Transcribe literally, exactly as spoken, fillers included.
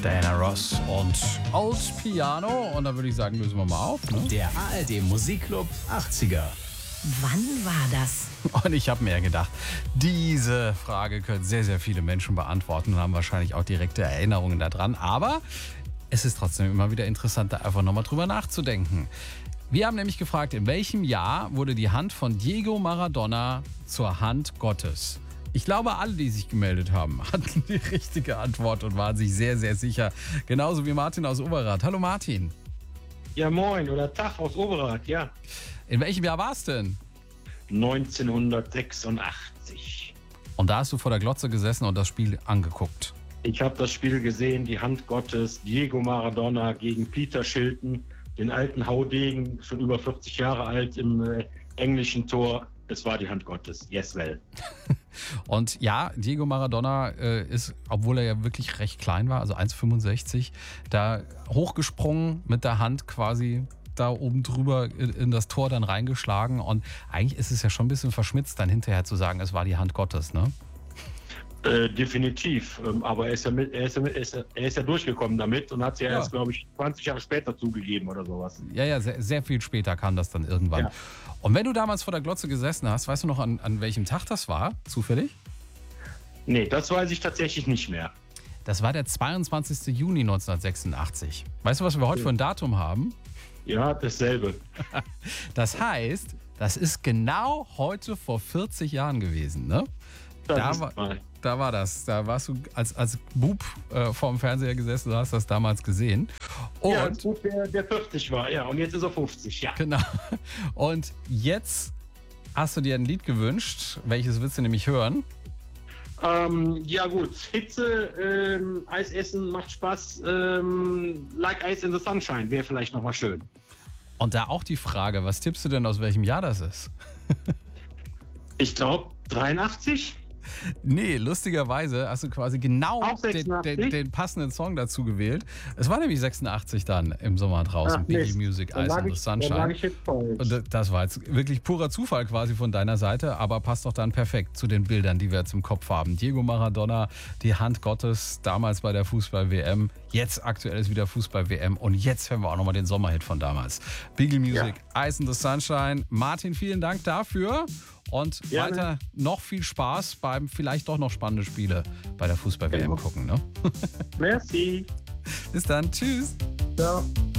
Diana Ross und Old Piano. Und da würde ich sagen, lösen wir mal auf. Ne? Der A R D Musikclub achtziger. Wann war das? Und ich habe mir gedacht, diese Frage können sehr, sehr viele Menschen beantworten und haben wahrscheinlich auch direkte Erinnerungen daran. Aber es ist trotzdem immer wieder interessant, da einfach nochmal drüber nachzudenken. Wir haben nämlich gefragt, in welchem Jahr wurde die Hand von Diego Maradona zur Hand Gottes? Ich glaube, alle, die sich gemeldet haben, hatten die richtige Antwort und waren sich sehr, sehr sicher. Genauso wie Martin aus Overath. Hallo Martin. Ja, moin oder Tag aus Overath, ja. In welchem Jahr war es denn? neunzehnhundertsechsundachtzig. Und da hast du vor der Glotze gesessen und das Spiel angeguckt. Ich habe das Spiel gesehen, die Hand Gottes, Diego Maradona gegen Peter Shilton, den alten Haudegen, schon über vierzig Jahre alt im äh, englischen Tor. Es war die Hand Gottes. Yes, well. Und ja, Diego Maradona äh, ist, obwohl er ja wirklich recht klein war, also eins Komma fünfundsechzig, da hochgesprungen mit der Hand quasi da oben drüber in, in das Tor dann reingeschlagen. Und eigentlich ist es ja schon ein bisschen verschmitzt, dann hinterher zu sagen, es war die Hand Gottes, ne? Äh, definitiv. Ähm, aber er ist, ja mit, er, ist ja mit, er, ist ja, er ist ja durchgekommen damit und hat es ja, ja erst, glaube ich, zwanzig Jahre später zugegeben oder sowas. Ja, ja, sehr, sehr viel später kam das dann irgendwann. Ja. Und wenn du damals vor der Glotze gesessen hast, weißt du noch, an, an welchem Tag das war, zufällig? Nee, das weiß ich tatsächlich nicht mehr. Das war der zweiundzwanzigster Juni neunzehnhundertsechsundachtzig. Weißt du, was wir heute für ein Datum haben? Ja, dasselbe. Das heißt, das ist genau heute vor vierzig Jahren gewesen, ne? Das Da ist war, mal. da war das. Da warst du als, als Bub äh, vorm Fernseher gesessen und hast das damals gesehen. Und Ja, als Bub, der, der vierzig war, ja. Und jetzt ist er fünfzig, ja. genau. Und jetzt hast du dir ein Lied gewünscht. Welches willst du nämlich hören? Ähm, ja gut, Hitze, ähm, Eis essen macht Spaß. Ähm, like Ice in the Sunshine wäre vielleicht nochmal schön. Und da auch die Frage, was tippst du denn, aus welchem Jahr das ist? Ich glaube dreiundachtzig. Nee, lustigerweise hast du quasi genau Auch den, sechsundachtzig? den, den passenden Song dazu gewählt. Es war nämlich sechsundachtzig dann im Sommer draußen, Ach, Biggie Mist. Music, Dann Ice lag in the ich- dann Sunshine. lag ich jetzt falsch. Und das war jetzt wirklich purer Zufall quasi von deiner Seite, aber passt doch dann perfekt zu den Bildern, die wir jetzt im Kopf haben. Diego Maradona, die Hand Gottes, damals bei der Fußball-W M. Jetzt aktuell ist wieder Fußball-W M und jetzt hören wir auch nochmal den Sommerhit von damals. Biggie Music, Ice in the Sunshine. Martin, vielen Dank dafür und Gerne. weiter noch viel Spaß beim vielleicht doch noch spannende Spiele bei der Fußball-W M Genau. gucken. Ne? Merci. Bis dann, tschüss. Ciao.